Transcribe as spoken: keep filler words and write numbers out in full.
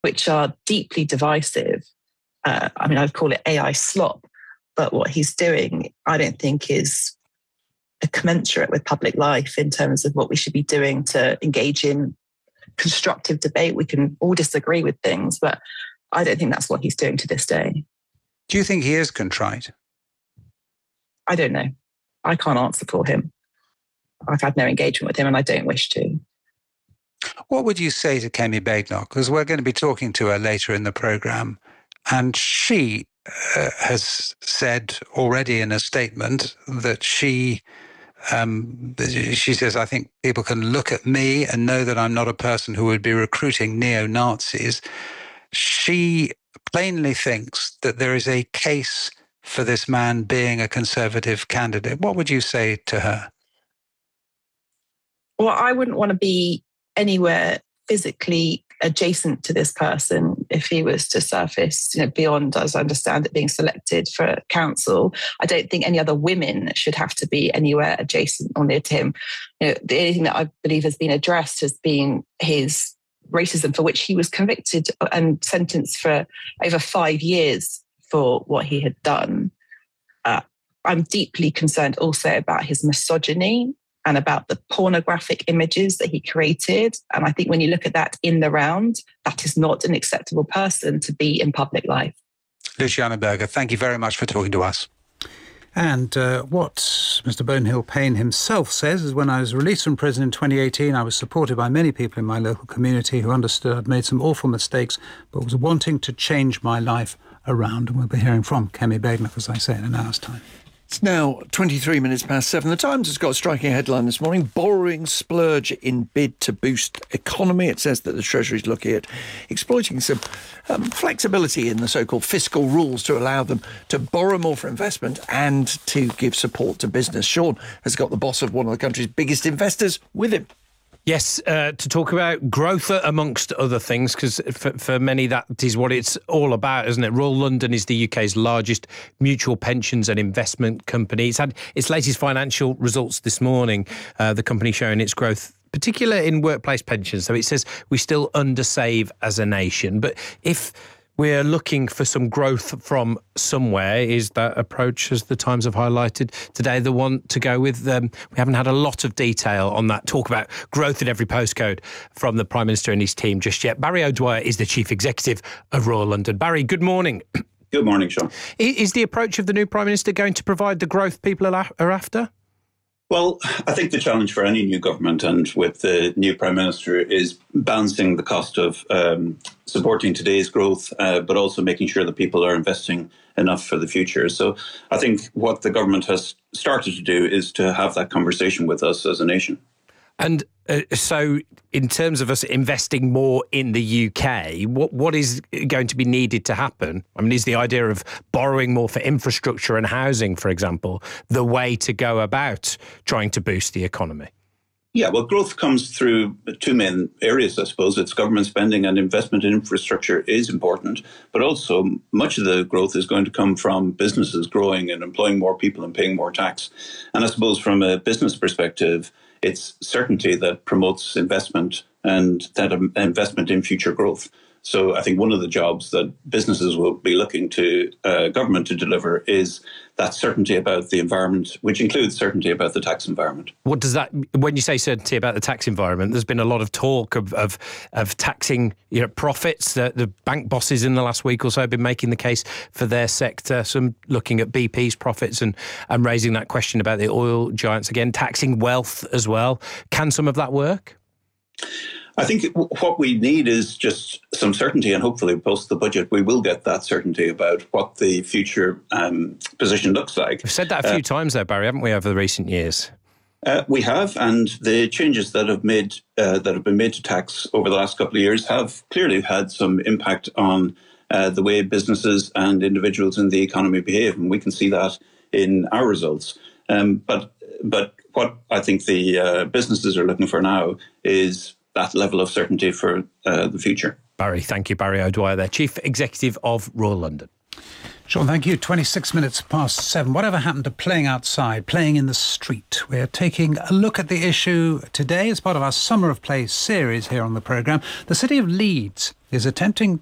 which are deeply divisive. Uh, I mean, I'd call it A I slop, but what he's doing, I don't think is a commensurate with public life in terms of what we should be doing to engage in constructive debate. We can all disagree with things, but I don't think that's what he's doing to this day. Do you think he is contrite? I don't know. I can't answer for him. I've had no engagement with him and I don't wish to. What would you say to Kemi Badenoch? Because we're going to be talking to her later in the programme, and she uh, has said already in a statement that she um, she says, I think people can look at me and know that I'm not a person who would be recruiting neo-Nazis. She plainly thinks that there is a case for this man being a Conservative candidate. What would you say to her? Well, I wouldn't want to be anywhere physically adjacent to this person if he was to surface, you know, beyond, as I understand it, being selected for council. I don't think any other women should have to be anywhere adjacent or near to him. You know, the only thing that I believe has been addressed has been his racism, for which he was convicted and sentenced for over five years for what he had done. Uh, I'm deeply concerned also about his misogyny and about the pornographic images that he created. And I think when you look at that in the round, that is not an acceptable person to be in public life. Luciana Berger, thank you very much for talking to us. And uh, what Mister Bonehill Payne himself says is, when I was released from prison in twenty eighteen, I was supported by many people in my local community who understood I'd made some awful mistakes, but was wanting to change my life around. And we'll be hearing from Kemi Badenoch, as I say, in an hour's time. It's now twenty-three minutes past seven. The Times has got a striking headline this morning: borrowing splurge in bid to boost economy. It says that the Treasury is looking at exploiting some um, flexibility in the so-called fiscal rules to allow them to borrow more for investment and to give support to business. Sean has got the boss of one of the country's biggest investors with him. Yes, uh, to talk about growth amongst other things, because for, for many that is what it's all about, isn't it? Royal London is the U K's largest mutual pensions and investment company. It's had its latest financial results this morning, uh, the company showing its growth, particularly in workplace pensions. So it says we still undersave as a nation. But if we're looking for some growth from somewhere, is that approach, as the Times have highlighted today, the one to go with? Um, we haven't had a lot of detail on that talk about growth in every postcode from the Prime Minister and his team just yet. Barry O'Dwyer is the Chief Executive of Royal London. Barry, good morning. Good morning, Sean. Is the approach of the new Prime Minister going to provide the growth people are after? Well, I think the challenge for any new government and with the new Prime Minister is balancing the cost of um, supporting today's growth, uh, but also making sure that people are investing enough for the future. So I think what the government has started to do is to have that conversation with us as a nation. And uh, so in terms of us investing more in the U K, what what is going to be needed to happen? I mean, is the idea of borrowing more for infrastructure and housing, for example, the way to go about trying to boost the economy? Yeah, well, growth comes through two main areas, I suppose. It's government spending, and investment in infrastructure is important, but also much of the growth is going to come from businesses growing and employing more people and paying more tax. And I suppose from a business perspective, it's certainty that promotes investment and that investment in future growth. So I think one of the jobs that businesses will be looking to uh, government to deliver is that certainty about the environment, which includes certainty about the tax environment. What does that, when you say certainty about the tax environment, there's been a lot of talk of of, of taxing, you know, profits. The, the bank bosses in the last week or so have been making the case for their sector, some looking at B P's profits and, and raising that question about the oil giants again, taxing wealth as well. Can some of that work? I think what we need is just some certainty, and hopefully post the budget we will get that certainty about what the future um, position looks like. We've said that a few uh, times though, Barry, haven't we, over the recent years? Uh, we have, and the changes that have made uh, that have been made to tax over the last couple of years have clearly had some impact on uh, the way businesses and individuals in the economy behave, and we can see that in our results. Um, but but what I think the uh, businesses are looking for now is that level of certainty for uh, the future. Barry, thank you. Barry O'Dwyer there, Chief Executive of Royal London. Sean, thank you. twenty-six minutes past seven. Whatever happened to playing outside, playing in the street? We're taking a look at the issue today as part of our Summer of Play series here on the programme. The city of Leeds is attempting